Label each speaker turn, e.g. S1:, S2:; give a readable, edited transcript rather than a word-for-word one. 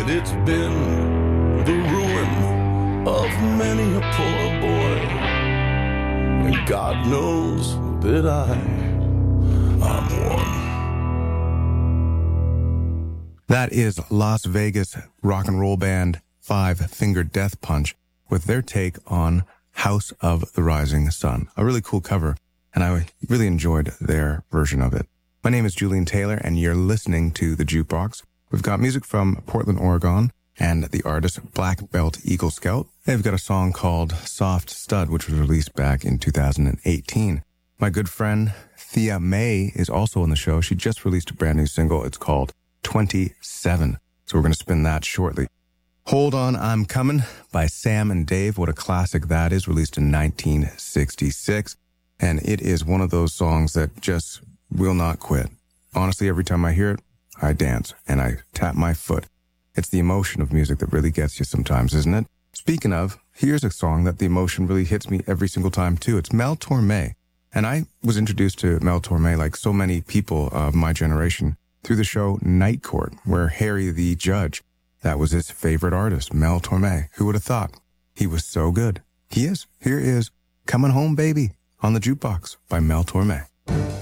S1: It's been the ruin of many a poor boy, and God knows that I'm one.
S2: That is Las Vegas rock and roll band Five Finger Death Punch with their take on House of the Rising Sun. A really cool cover, and I really enjoyed their version of it. My name is Julian Taylor, and you're listening to The Jukebox. We've got music from Portland, Oregon, and the artist Black Belt Eagle Scout. They've got a song called Soft Stud, which was released back in 2018. My good friend Thea May is also on the show. She just released a brand new single. It's called 27. So we're going to spin that shortly. Hold On, I'm Coming by Sam and Dave. What a classic that is, released in 1966. And it is one of those songs that just will not quit. Honestly, every time I hear it, I dance and I tap my foot. It's the emotion of music that really gets you sometimes, isn't it? Speaking of, here's a song that the emotion really hits me every single time too. It's Mel Torme. And I was introduced to Mel Torme, like so many people of my generation, through the show Night Court, where Harry the Judge, that was his favorite artist, Mel Torme. Who would have thought? He was so good. He is. Here is Coming Home Baby on the Jukebox by Mel Torme.